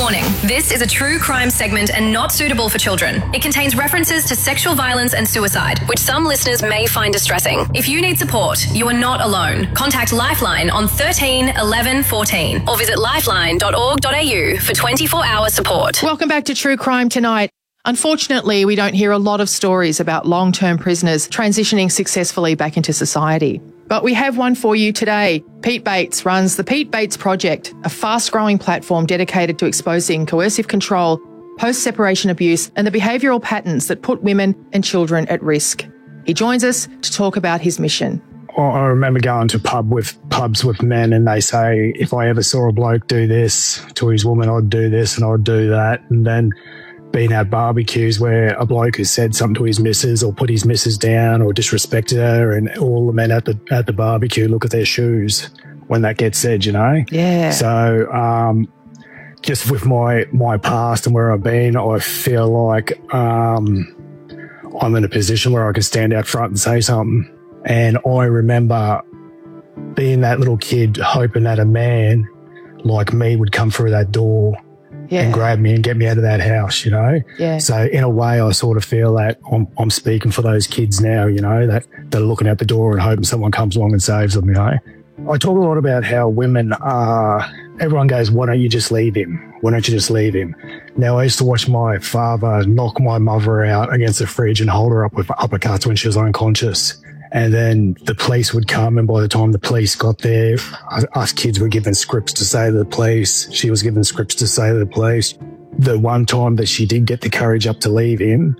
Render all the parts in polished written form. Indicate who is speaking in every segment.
Speaker 1: Warning, this is a true crime segment and not suitable for children. It contains references to sexual violence and suicide, which some listeners may find distressing. If you need support, you are not alone. Contact Lifeline on 13 11 14 or visit lifeline.org.au for 24-hour support.
Speaker 2: Welcome back to True Crime Tonight. Unfortunately, we don't hear a lot of stories about long-term prisoners transitioning successfully back into society. But we have one for you today. Pete Bates runs the Pete Bates Project, a fast-growing platform dedicated to exposing coercive control, post-separation abuse, and the behavioural patterns that put women and children at risk. He joins us to talk about his mission.
Speaker 3: I remember going to pubs with men, and they say, if I ever saw a bloke do this to his woman, I'd do this and I'd do that. And then been at barbecues where a bloke has said something to his missus or put his missus down or disrespected her, and all the men at the barbecue look at their shoes when that gets said, you know?
Speaker 2: Yeah.
Speaker 3: So just with my past and where I've been, I feel like I'm in a position where I can stand out front and say something. And I remember being that little kid hoping that a man like me would come through that door and grab me and get me out of that house, you know?
Speaker 2: Yeah.
Speaker 3: So in a way, I sort of feel that I'm speaking for those kids now, you know, that they're looking out the door and hoping someone comes along and saves them, you know? I talk a lot about how women are, everyone goes, why don't you just leave him? Why don't you just leave him? Now, I used to watch my father knock my mother out against the fridge and hold her up with uppercuts when she was unconscious. And then the police would come, and by the time the police got there, us kids were given scripts to say to the police. She was given scripts to say to the police. The one time that she did get the courage up to leave him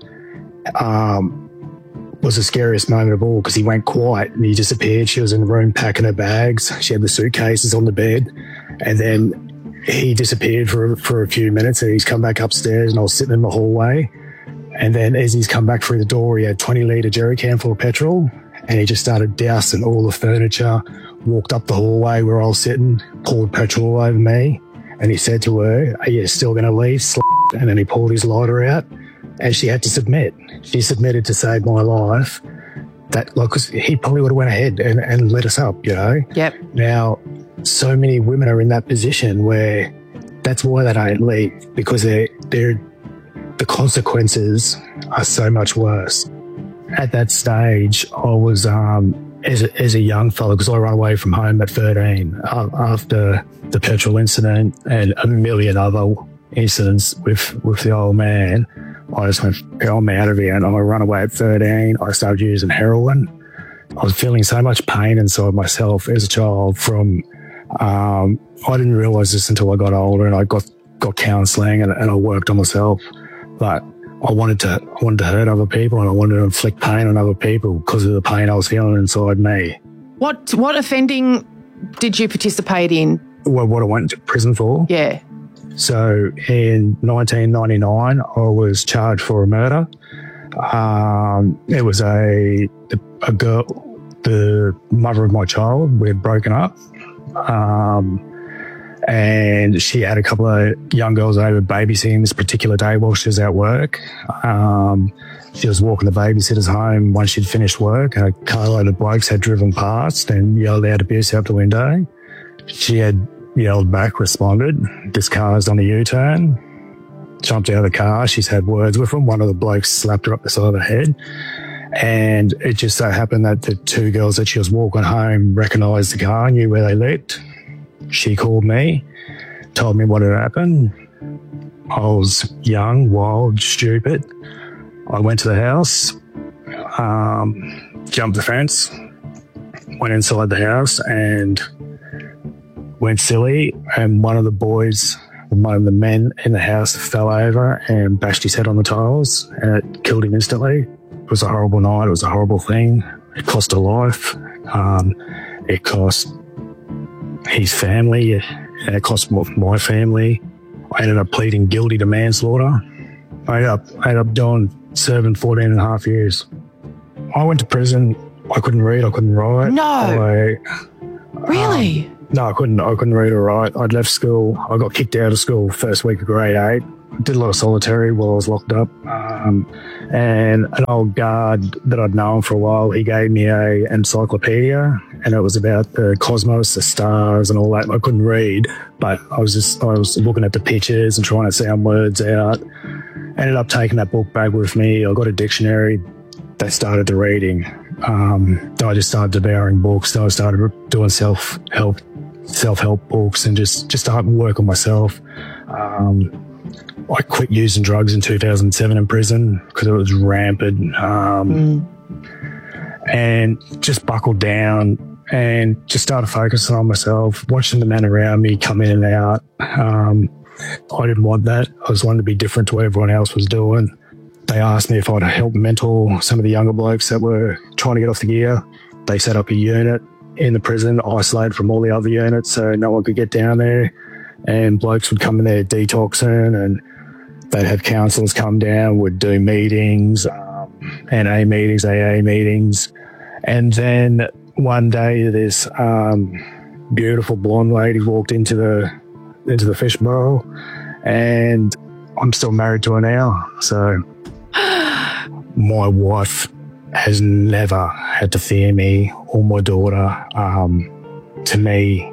Speaker 3: was the scariest moment of all, because he went quiet and he disappeared. She was in the room packing her bags. She had the suitcases on the bed, and then he disappeared for a few minutes, and he's come back upstairs, and I was sitting in the hallway. And then as he's come back through the door, he had 20-litre jerry can full of petrol. And he just started dousing all the furniture, walked up the hallway where I was sitting, poured petrol all over me. And he said to her, are you still going to leave? And then he pulled his lighter out, and she had to submit. She submitted to save my life. That, like, 'cause he probably would have went ahead and let us up, you know?
Speaker 2: Yep.
Speaker 3: Now, so many women are in that position where that's why they don't leave, because the consequences are so much worse. At that stage, I was, as a young fella, because I ran away from home at 13 after the petrol incident and a million other incidents with the old man. I just went, I'm out of here, and I ran away at 13. I started using heroin. I was feeling so much pain inside myself as a child from, I didn't realise this until I got older, and I got counselling and I worked on myself. But I wanted to hurt other people, and I wanted to inflict pain on other people because of the pain I was feeling inside me.
Speaker 2: What offending did you participate in?
Speaker 3: Well, what I went to prison for?
Speaker 2: Yeah.
Speaker 3: So in 1999, I was charged for a murder. It was a girl, the mother of my child. We had broken up. And she had a couple of young girls over babysitting this particular day while she was at work. She was walking the babysitters home once she'd finished work, and a carload of blokes had driven past and yelled out abuse out the window. She had yelled back, responded. This car's on a U-turn, jumped out of the car. She's had words with him. One of the blokes slapped her up the side of the head. And it just so happened that the two girls that she was walking home recognised the car, knew where they lived. She called me, told me what had happened. I was young, wild, stupid. I went to the house, jumped the fence, went inside the house and went silly. And one of the men in the house fell over and bashed his head on the tiles, and it killed him instantly. It was a horrible night. It was a horrible thing. It cost a life. It cost his family, and it cost my family. I ended up pleading guilty to manslaughter. I ended up serving 14 and a half years. I went to prison. I couldn't read, I couldn't write.
Speaker 2: No. Really?
Speaker 3: No, I couldn't read or write. I'd left school. I got kicked out of school first week of grade 8. Did a lot of solitary while I was locked up. And an old guard that I'd known for a while, he gave me an encyclopedia, and it was about the cosmos, the stars and all that. I couldn't read, but I was looking at the pictures and trying to sound words out. Ended up taking that book back with me. I got a dictionary. They started the reading. I just started devouring books. I started doing self-help books and just started work on myself. I quit using drugs in 2007 in prison because it was rampant. And just buckled down and just started focusing on myself, watching the men around me come in and out. I didn't want that. I was wanting to be different to what everyone else was doing. They asked me if I'd help mentor some of the younger blokes that were trying to get off the gear. They set up a unit in the prison, isolated from all the other units, so no one could get down there. And blokes would come in there detoxing, and they'd have counsellors come down, would do meetings, NA meetings, AA meetings. And then one day this beautiful blonde lady walked into the fishbowl, and I'm still married to her now. So my wife has never had to fear me or my daughter. To me,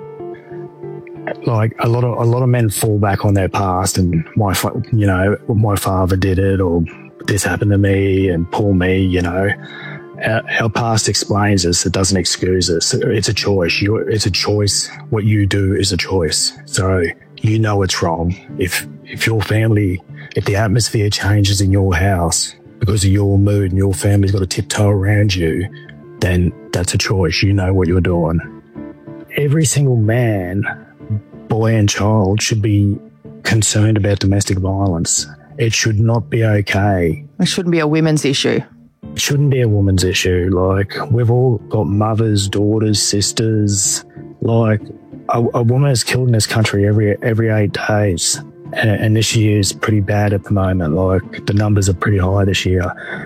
Speaker 3: like a lot of men fall back on their past and my father did it, or this happened to me, and poor me, Our past explains us, it doesn't excuse us. It's a choice. It's a choice. What you do is a choice. So it's wrong. If your family, if the atmosphere changes in your house because of your mood and your family's got to tiptoe around you, then that's a choice. You know what you're doing. Every single man, boy and child should be concerned about domestic violence. It should not be okay.
Speaker 2: It shouldn't be a women's issue.
Speaker 3: It shouldn't be a woman's issue. Like, we've all got mothers, daughters, sisters. Like, a woman is killed in this country every 8 days. And this year is pretty bad at the moment. Like, the numbers are pretty high this year.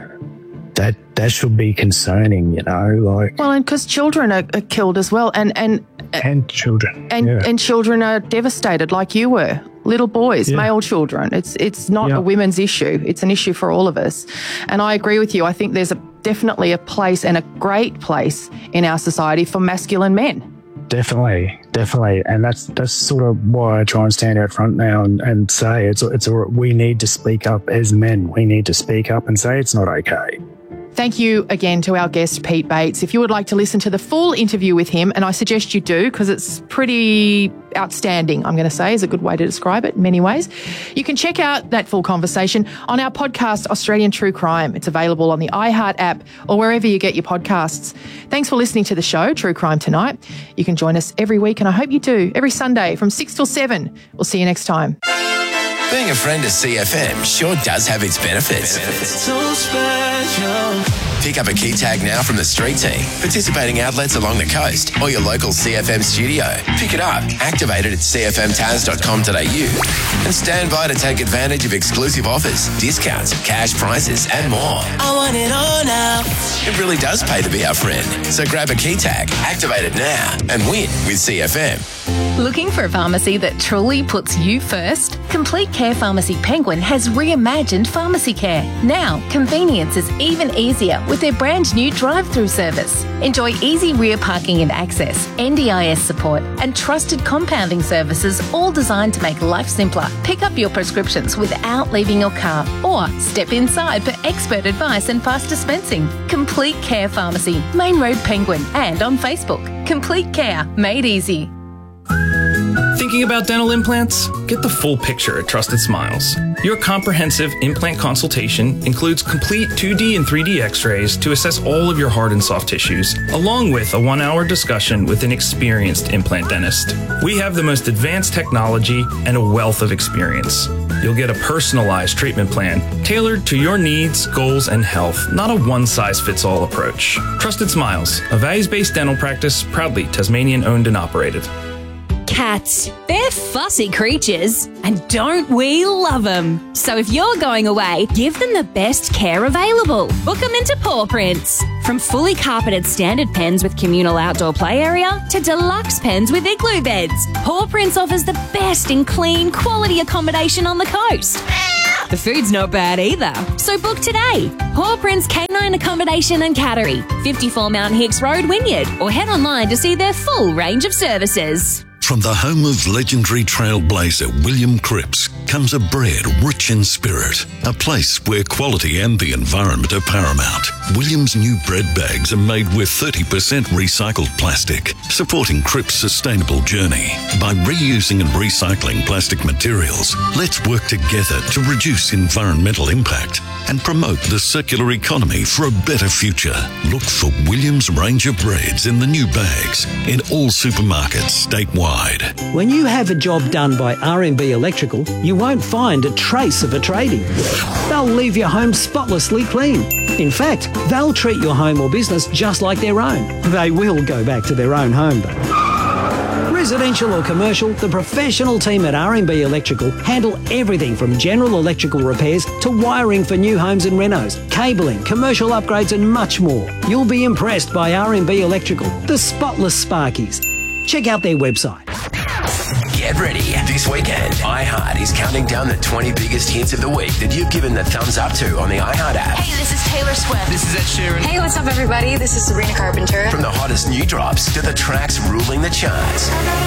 Speaker 3: That should be concerning, like. Well,
Speaker 2: and because children are killed as well. And
Speaker 3: children.
Speaker 2: And children are devastated like you were. Little boys, male children. It's not a women's issue. It's an issue for all of us. And I agree with you. I think there's definitely a place, and a great place in our society, for masculine men.
Speaker 3: Definitely. And that's sort of why I try and stand out front now and say we need to speak up as men. We need to speak up and say it's not okay.
Speaker 2: Thank you again to our guest, Pete Bates. If you would like to listen to the full interview with him, and I suggest you do because it's pretty outstanding, I'm going to say, is a good way to describe it in many ways. You can check out that full conversation on our podcast, Australian True Crime. It's available on the iHeart app or wherever you get your podcasts. Thanks for listening to the show, True Crime Tonight. You can join us every week, and I hope you do, every Sunday from 6 till 7. We'll see you next time.
Speaker 4: Being a friend of CFM sure does have its benefits. So special. Pick up a key tag now from the street team, participating outlets along the coast, or your local CFM studio. Pick it up, activate it at cfmtaz.com.au, and stand by to take advantage of exclusive offers, discounts, cash prizes, and more. I want it all now. It really does pay to be our friend. So grab a key tag, activate it now, and win with CFM.
Speaker 1: Looking for a pharmacy that truly puts you first? Complete Care Pharmacy Penguin has reimagined pharmacy care. Now, convenience is even easier with their brand new drive-through service. Enjoy easy rear parking and access, NDIS support, and trusted compounding services, all designed to make life simpler. Pick up your prescriptions without leaving your car, or step inside for expert advice and fast dispensing. Complete Care Pharmacy, Main Road Penguin, and on Facebook. Complete Care, made easy.
Speaker 5: Thinking about dental implants? Get the full picture at Trusted Smiles. Your comprehensive implant consultation includes complete 2D and 3D x-rays to assess all of your hard and soft tissues, along with a 1-hour discussion with an experienced implant dentist. We have the most advanced technology and a wealth of experience. You'll get a personalized treatment plan tailored to your needs, goals, and health, not a one-size-fits-all approach. Trusted Smiles, a values-based dental practice proudly Tasmanian-owned and operated.
Speaker 6: Cats. They're fussy creatures, and don't we love them? So if you're going away, give them the best care available. Book them into Paw Prints. From fully carpeted standard pens with communal outdoor play area to deluxe pens with igloo beds, Paw Prints offers the best in clean, quality accommodation on the coast. The food's not bad either. So book today. Paw Prints Canine Accommodation and Cattery, 54 Mount Hicks Road, Wynyard, or head online to see their full range of services.
Speaker 7: From the home of legendary trailblazer William Cripps comes a bread rich in spirit, a place where quality and the environment are paramount. William's new bread bags are made with 30% recycled plastic, supporting Cripps' sustainable journey. By reusing and recycling plastic materials, let's work together to reduce environmental impact and promote the circular economy for a better future. Look for William's range of breads in the new bags in all supermarkets statewide.
Speaker 8: When you have a job done by R&B Electrical, you won't find a trace of a tradie. They'll leave your home spotlessly clean. In fact, they'll treat your home or business just like their own. They will go back to their own home though. Residential or commercial, the professional team at R&B Electrical handle everything from general electrical repairs to wiring for new homes and renos, cabling, commercial upgrades and much more. You'll be impressed by R&B Electrical, the spotless Sparkies. Check out their website.
Speaker 4: Get ready. This weekend, iHeart is counting down the 20 biggest hits of the week that you've given the thumbs up to on the iHeart app.
Speaker 9: Hey, this is Taylor Swift.
Speaker 10: This is Ed Sheeran.
Speaker 9: Hey, what's up, everybody? This is Sabrina Carpenter.
Speaker 4: From the hottest new drops to the tracks ruling the charts.